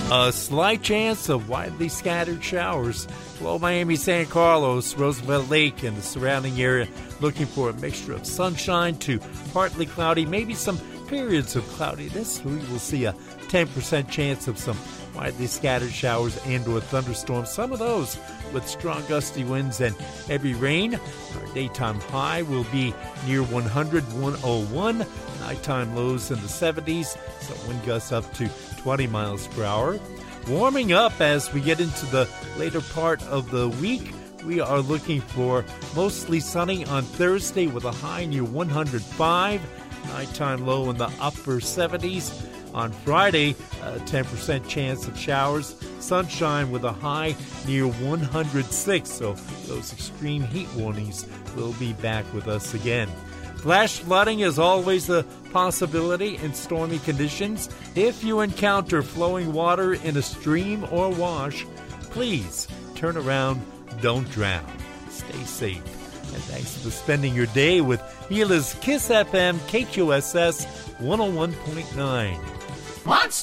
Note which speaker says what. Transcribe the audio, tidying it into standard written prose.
Speaker 1: A slight chance of widely scattered showers. Below Miami, San Carlos, Roosevelt Lake, and the surrounding area, looking for a mixture of sunshine to partly cloudy, maybe some periods of cloudiness. We will see a 10% chance of some widely scattered showers and or thunderstorms, some of those with strong gusty winds and heavy rain. Our daytime high will be near 100, 101. Nighttime lows in the 70s, some wind gusts up to 20 miles per hour. Warming up as we get into the later part of the week. We are looking for mostly sunny on Thursday with a high near 105. Nighttime low in the upper 70s. On Friday, a 10% chance of showers. Sunshine with a high near 106. So those extreme heat warnings will be back with us again. Flash flooding is always a possibility in stormy conditions. If you encounter flowing water in a stream or wash, please turn around, don't drown. Stay safe. And thanks for spending your day with Gila's Kiss FM KQSS 101.9.
Speaker 2: What's